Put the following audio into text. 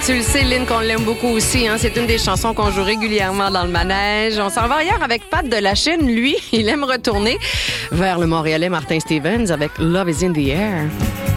tu le sais, Lynn, qu'on l'aime beaucoup aussi. Hein? C'est une des chansons qu'on joue régulièrement dans le manège. On s'en va ailleurs avec Pat de la Chine. Lui, il aime retourner vers le Montréalais Martin Stevens avec Love is in the Air.